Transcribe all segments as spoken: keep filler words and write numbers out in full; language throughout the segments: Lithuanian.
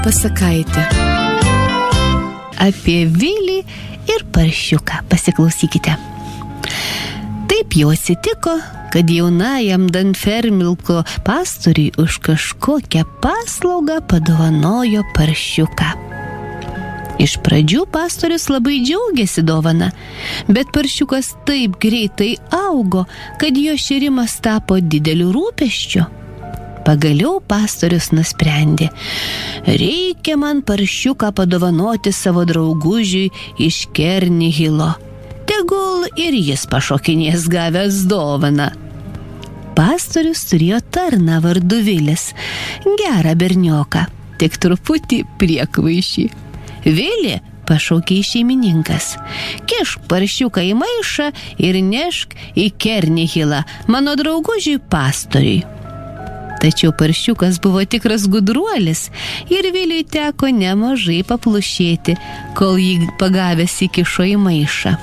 pasakaitė. Apie Vilį ir paršiuką pasiklausykite. Taip jau atsitiko, kad jaunajam Dunfermilko pastoriui už kažkokią paslaugą padovanojo paršiuką. Iš pradžių pastorius labai džiaugiasi dovana, bet paršiukas taip greitai augo, kad jo šėrimas tapo dideliu rūpesčiu. Pagaliau pastorius nusprendė, reikia man paršiuką padovanoti savo draugužiui iš Kernihilo. Tegul ir jis pašokinės gavęs dovaną. Pastorius turėjo tarną vardu Vilis, gerą bernioką, tik truputį priekvaišį. Vilį pašaukė į šeimininkas. Kišk paršiuką į maišą ir nešk į Kernihilą mano draugužiui pastoriui. Tačiau paršiukas buvo tikras gudruolis ir Viliui teko nemažai paplušėti, kol jį pagavęs įkišo į maišą.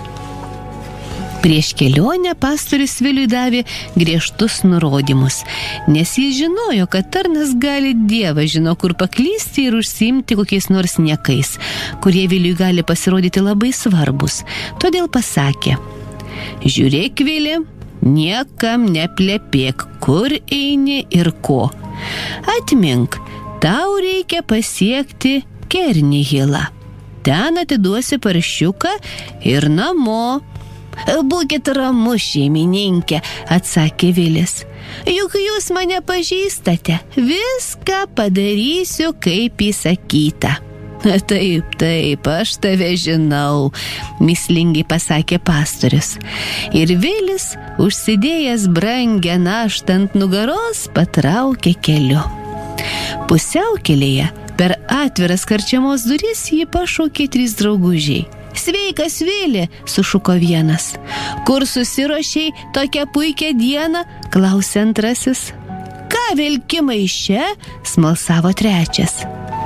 Prieš kelionę pastorius Viliui davė griežtus nurodymus, nes jis žinojo, kad tarnas gali Dievas žino, kur paklysti ir užsiimti kokiais nors niekais, kurie Viliui gali pasirodyti labai svarbus. Todėl pasakė, žiūrėk, Vili, niekam neplepėk, kur eini ir ko. Atmink, tau reikia pasiekti Kernihilą. Ten atiduosi paršiuką ir namo. Būkit ramus, šeimininkė, atsakė Vilis. Juk jūs mane pažįstate, viską padarysiu, kaip įsakyta. Taip, taip, aš tave žinau, mįslingai pasakė pastorius. Ir Vilis, užsidėjęs brangią naštą ant nugaros, patraukė keliu. Pusiaukelėje per atviras karčiamos duris jį pašaukė trys draugužiai. Sveikas, Vili, sušuko vienas. Kur susiruošei tokią puikią dieną, klausė antrasis. Ką vilki maiše, smalsavo trečias.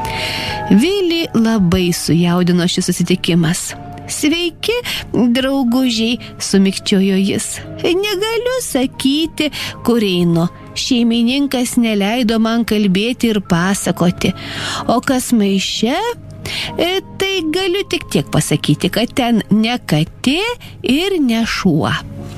Vilį labai sujaudino šis susitikimas. Sveiki, draugužiai, sumikčiojo jis. Negaliu sakyti, kur einu. Šeimininkas neleido man kalbėti ir pasakoti. O kas maiše? E, tai galiu tik tiek pasakyti, kad ten ne katė ir ne šuo.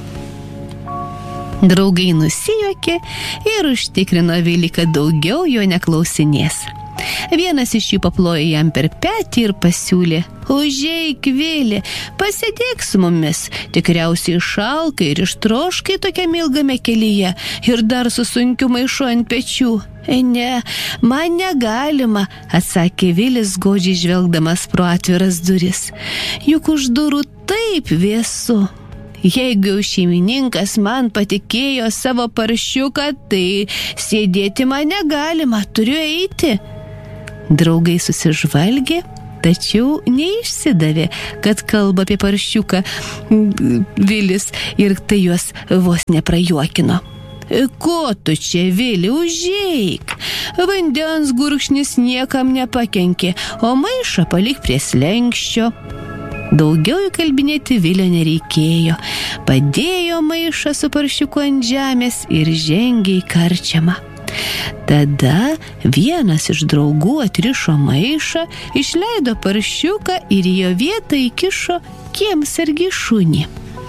Draugai nusijuokė ir užtikrino Vilį, kad daugiau jo neklausinės. Vienas iš jų paplojo jam per petį ir pasiūlė, užeik, Vili, pasėdėk su mumis, tikriausiai šalkai ir ištroškai tokiame ilgame kelyje ir dar su sunkiu maišu ant pečių. Ne, man negalima, atsakė Vilis, godžiai žvelgdamas pro atviras duris. Juk už durų taip vėsu. Jeigu šeimininkas man patikėjo savo paršiuką, tai sėdėti man negalima, turiu eiti. Draugai susižvalgė, tačiau neišsidavė, kad kalba apie paršiuką Vilis ir tai juos vos neprajuokino. Ko tu čia, Vili, užeik? Vandens gurkšnis niekam nepakenkė, o maišą palik prie slenkščio. Daugiau įkalbinėti Vilio nereikėjo. Padėjo maišą su paršiuku ant žemės ir žengė į karčiamą. Tada vienas iš draugų atrišo maišą, išleido paršiuką ir į jo vietą įkišo kiemsargį šunį.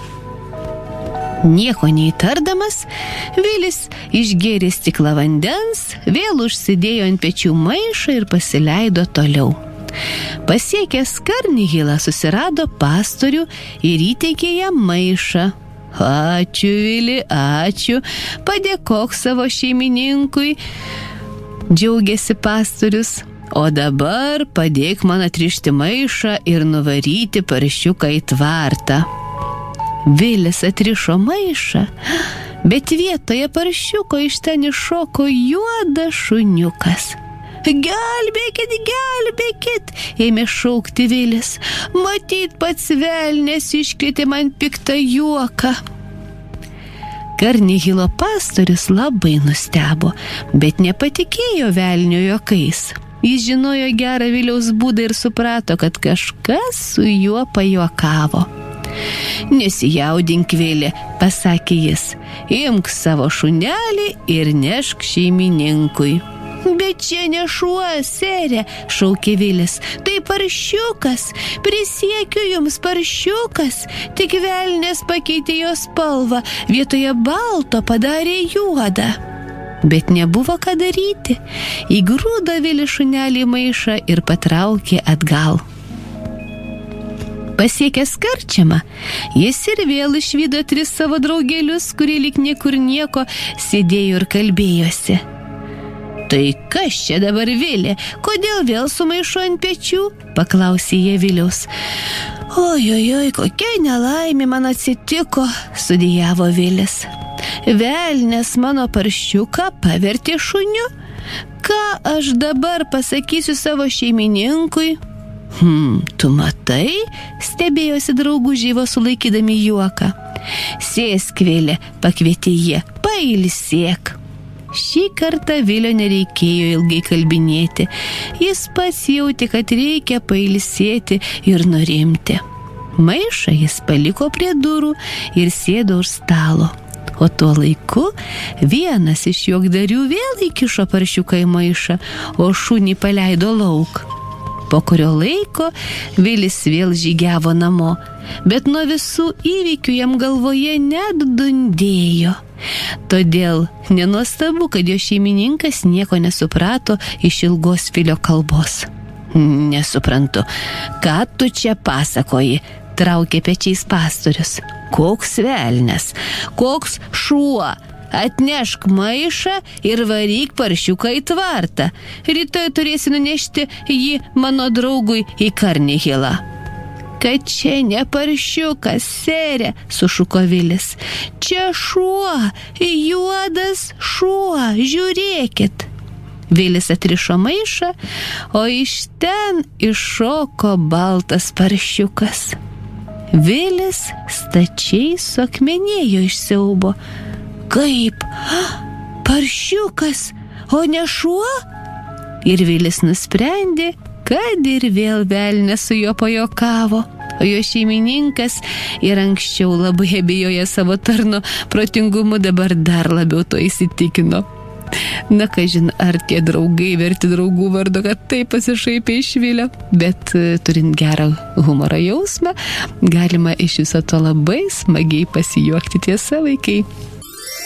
Nieko neįtardamas, Vilis išgėrė stiklą vandens, vėl užsidėjo ant pečių maišą ir pasileido toliau. Pasiekęs Kernihilą susirado pastorių ir įteikė jam maišą. Ačiū, Vili, ačiū, padėkok savo šeimininkui, džiaugiasi pastorius. O dabar padėk man atrišti maišą ir nuvaryti paršiuką į tvartą. Vilis atrišo maišą, bet vietoje paršiuko iš ten iššoko juodas šuniukas. Gelbėkit, gelbėkit, ėmė šaukti Vilis. Matyt, pats velnias iškrėtė man piktą juoką. Kernihilo pastorius labai nustebo, bet nepatikėjo velnio juokais. Jis žinojo gerą Viliaus būdą ir suprato, kad kažkas su juo pajuokavo. Nesijaudink, Vili, pasakė jis, imk savo šunelį ir nešk šeimininkui. Bet čia ne šuo, serė, šaukė Vilis. Tai paršiukas, prisiekiu jums paršiukas, tik velnias pakeitė jo spalvą, vietoje balto padarė juodą. Bet nebuvo ką daryti. Įgrūdo Vilis šunelį į maišą ir patraukė atgal. Pasiekęs karčiamą, jis ir vėl išvydo tris savo draugelius, kurie lyg niekur nieko sėdėjo ir kalbėjosi. Tai kas čia dabar, Vili? Kodėl vėl su maišu ant pečių? Paklausė jie Viliaus. Ojojoj, kokia nelaimė man atsitiko, sudejavo Vilis. Velnias mano paršiuką pavertė šuniu. Ką aš dabar pasakysiu savo šeimininkui? Hmm, tu matai? Stebėjosi draugužiai vos sulaikydami juoką. Sėsk, Vili, pakvietė jie, pailsėk. Šį kartą Vilio nereikėjo ilgai kalbinėti. Jis pats jautė, kad reikia pailsėti ir nurimti. Maišą jis paliko prie durų ir sėdo už stalo. O tuo laiku vienas iš juokdarių vėl įkišo paršiuką į maišą, o šunį paleido lauk. Po kurio laiko Vilis vėl žygiavo namo, bet nuo visų įvykių jam galvoje net dundėjo. Todėl nenuostabu, kad jo šeimininkas nieko nesuprato iš ilgos Vilio kalbos. Nesuprantu, ką tu čia pasakoji, traukė pečiais pastorius. Koks velnias, koks šuo, atnešk maišą ir varyk paršiuką į tvartą. Rytoj turėsi nunešti jį mano draugui į Karnihilą. Kad čia ne paršiukas, serė, sušuko Vilis. Čia šuo, juodas šuo, žiūrėkit. Vilis atrišo maišą, o iš ten iššoko baltas paršiukas. Vilis stačiai suakmenėjo iš siaubo. Kaip? Paršiukas, o ne šuo? Ir Vilis nusprendė, kad ir vėl velnias su juo pajokavo. O jo šeimininkas ir anksčiau labai abejoja savo tarno protingumu, dabar dar labiau to įsitikino. Na, kažin, ar tie draugai verti draugų vardo, kad taip pasišaipė iš Vilio, bet turint gerą humoro jausmą, galima iš viso to labai smagiai pasijuokti, tiesa, vaikai.